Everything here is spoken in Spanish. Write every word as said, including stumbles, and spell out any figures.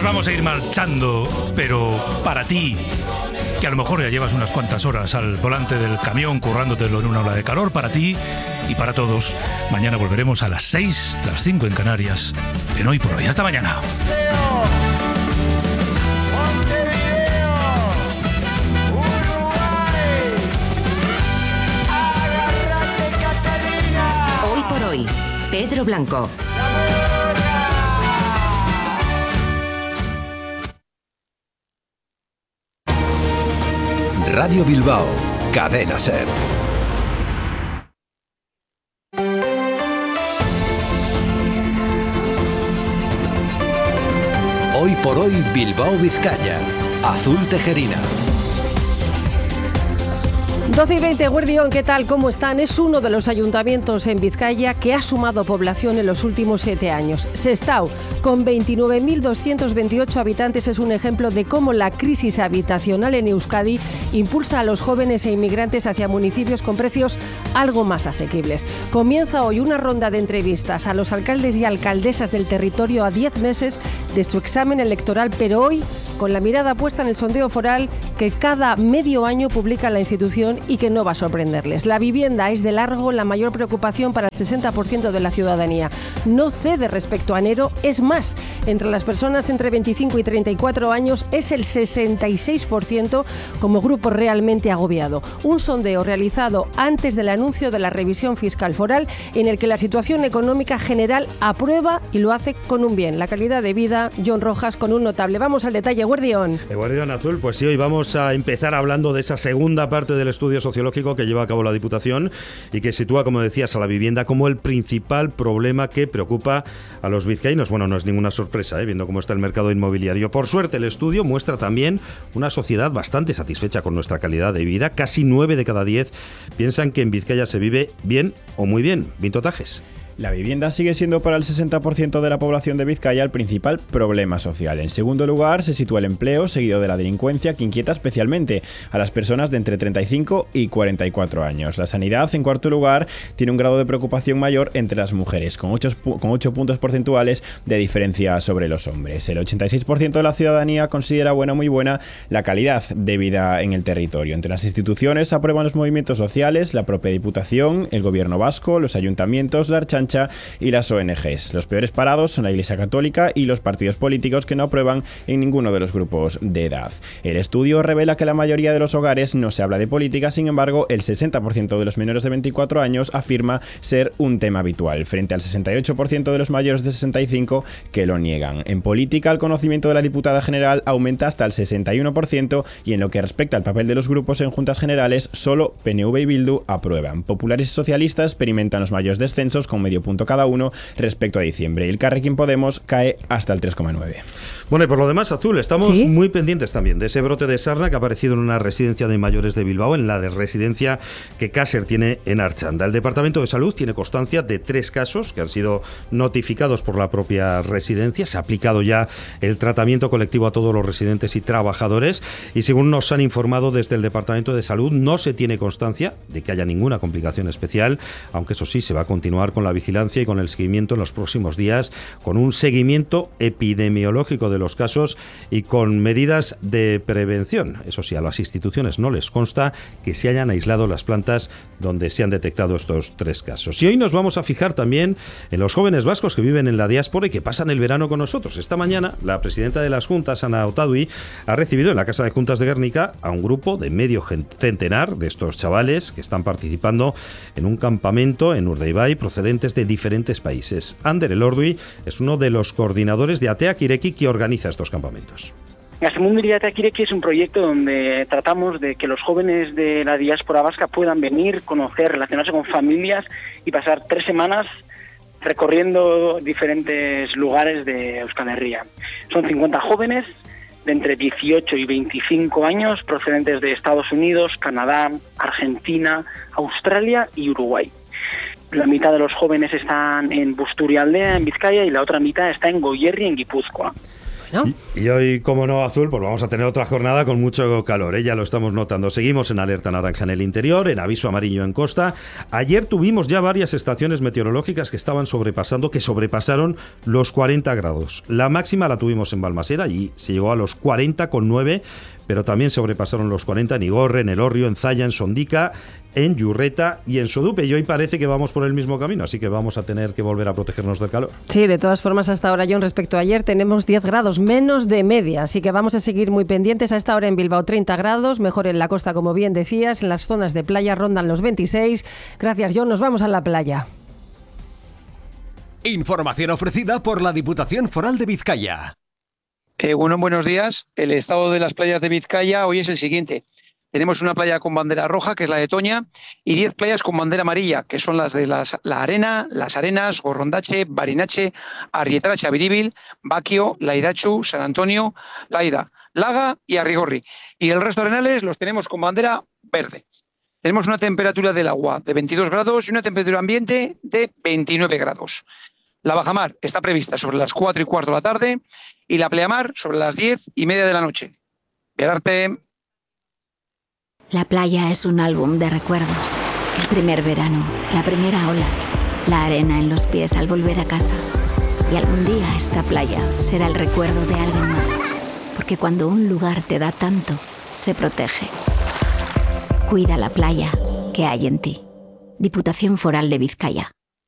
vamos a ir marchando, pero para ti, que a lo mejor ya llevas unas cuantas horas al volante del camión currándotelo en una ola de calor, para ti y para todos, mañana volveremos a las seis, las cinco en Canarias, en Hoy por Hoy. Hasta mañana. Hoy por Hoy, Pedro Blanco. Radio Bilbao, Cadena SER. Hoy por Hoy Bilbao Vizcaya, Azul Tejerina. doce y veinte, Guardión, ¿qué tal? ¿Cómo están? Es uno de los ayuntamientos en Vizcaya que ha sumado población en los últimos siete años. Sestao, con veintinueve mil doscientos veintiocho habitantes, es un ejemplo de cómo la crisis habitacional en Euskadi impulsa a los jóvenes e inmigrantes hacia municipios con precios algo más asequibles. Comienza hoy una ronda de entrevistas a los alcaldes y alcaldesas del territorio a diez meses de su examen electoral, pero hoy con la mirada puesta en el sondeo foral que cada medio año publica la institución y que no va a sorprenderles. La vivienda es de largo la mayor preocupación para el sesenta por ciento de la ciudadanía. No cede respecto a enero, es más, entre las personas entre veinticinco y treinta y cuatro años es el sesenta y seis por ciento como grupo realmente agobiado. Un sondeo realizado antes del anuncio de la revisión fiscal foral en el que la situación económica general aprueba y lo hace con un bien. La calidad de vida, John Rojas, con un notable. Vamos al detalle, Guardión. El Guardión Azul, pues sí, hoy vamos a empezar hablando de esa segunda parte del estudio sociológico que lleva a cabo la Diputación y que sitúa, como decías, a la vivienda como el principal problema que preocupa a los vizcaínos. Bueno, no es ninguna sorpresa, ¿eh? Viendo cómo está el mercado inmobiliario. Por suerte, el estudio muestra también una sociedad bastante satisfecha con nuestra calidad de vida. Casi nueve de cada diez piensan que en Vizcaya se vive bien o muy bien. Vinto Tajes. La vivienda sigue siendo para el sesenta por ciento de la población de Vizcaya el principal problema social. En segundo lugar se sitúa el empleo, seguido de la delincuencia, que inquieta especialmente a las personas de entre treinta y cinco y cuarenta y cuatro años. La sanidad, en cuarto lugar, tiene un grado de preocupación mayor entre las mujeres, con ocho, con ocho puntos porcentuales de diferencia sobre los hombres. El ochenta y seis por ciento de la ciudadanía considera buena o muy buena la calidad de vida en el territorio. Entre las instituciones aprueban los movimientos sociales, la propia Diputación, el Gobierno vasco, los ayuntamientos, la Ertzaintza y las O N Ges. Los peores parados son la Iglesia Católica y los partidos políticos que no aprueban en ninguno de los grupos de edad. El estudio revela que en la mayoría de los hogares no se habla de política, sin embargo, el sesenta por ciento de los menores de veinticuatro años afirma ser un tema habitual, frente al sesenta y ocho por ciento de los mayores de sesenta y cinco que lo niegan. En política, el conocimiento de la diputada general aumenta hasta el sesenta y uno por ciento y en lo que respecta al papel de los grupos en juntas generales, solo P N V y Bildu aprueban. Populares y socialistas experimentan los mayores descensos con medio punto cada uno respecto a diciembre. Y el Carrequín Podemos cae hasta el tres coma nueve. Bueno, y por lo demás, Azul, estamos ¿Sí? muy pendientes también de ese brote de sarna que ha aparecido en una residencia de mayores de Bilbao, en la de residencia que Caser tiene en Archanda. El Departamento de Salud tiene constancia de tres casos que han sido notificados por la propia residencia. Se ha aplicado ya el tratamiento colectivo a todos los residentes y trabajadores y según nos han informado desde el Departamento de Salud, no se tiene constancia de que haya ninguna complicación especial, aunque eso sí, se va a continuar con la vigilancia y con el seguimiento en los próximos días, con un seguimiento epidemiológico de los casos y con medidas de prevención. Eso sí, a las instituciones no les consta que se hayan aislado las plantas donde se han detectado estos tres casos. Y hoy nos vamos a fijar también en los jóvenes vascos que viven en la diáspora y que pasan el verano con nosotros. Esta mañana, la presidenta de las Juntas, Ana Otadui, ha recibido en la Casa de Juntas de Guernica a un grupo de medio centenar de estos chavales que están participando en un campamento en Urdaibai procedentes de diferentes países. Ander Elorduy es uno de los coordinadores de Ateak Ireki que organiza estos campamentos. Gaztemundu Ateak Ireki es un proyecto donde tratamos de que los jóvenes de la diáspora vasca puedan venir, conocer, relacionarse con familias y pasar tres semanas recorriendo diferentes lugares de Euskal Herria. Son cincuenta jóvenes de entre dieciocho y veinticinco años procedentes de Estados Unidos, Canadá, Argentina, Australia y Uruguay. La mitad de los jóvenes están en Busturialdea, en Vizcaya, y la otra mitad está en Goierri, en Guipúzcoa. Bueno. Y, y hoy, como no, Azul, pues vamos a tener otra jornada con mucho calor, ¿eh? Ya lo estamos notando. Seguimos en alerta naranja en el interior, en aviso amarillo en costa. Ayer tuvimos ya varias estaciones meteorológicas que estaban sobrepasando, que sobrepasaron los cuarenta grados. La máxima la tuvimos en Balmaseda y se llegó a los cuarenta coma nueve, pero también sobrepasaron los cuarenta en Igorre, en Elorrio, en Zalla, en Sondica, en Yurreta y en Sodupe. Y hoy parece que vamos por el mismo camino, así que vamos a tener que volver a protegernos del calor. Sí, de todas formas, hasta ahora, John, respecto a ayer, tenemos diez grados menos de media, así que vamos a seguir muy pendientes. A esta hora en Bilbao treinta grados, mejor en la costa, como bien decías, en las zonas de playa rondan los veintiséis. Gracias, John, nos vamos a la playa. Información ofrecida por la Diputación Foral de Vizcaya. Eh, bueno, buenos días. El estado de las playas de Vizcaya hoy es el siguiente. Tenemos una playa con bandera roja, que es la de Toña, y diez playas con bandera amarilla, que son las de las, La Arena, Las Arenas, Gorrondache, Barinache, Arrietrache, Abiribil, Baquio, Laidachu, San Antonio, Laida, Laga y Arrigorri. Y el resto de arenales los tenemos con bandera verde. Tenemos una temperatura del agua de veintidós grados y una temperatura ambiente de veintinueve grados. La bajamar está prevista sobre las cuatro y cuarto de la tarde y la pleamar sobre las diez y media de la noche. Verarte. La playa es un álbum de recuerdos. El primer verano, la primera ola, la arena en los pies al volver a casa. Y algún día esta playa será el recuerdo de alguien más. Porque cuando un lugar te da tanto, se protege. Cuida la playa que hay en ti. Diputación Foral de Vizcaya.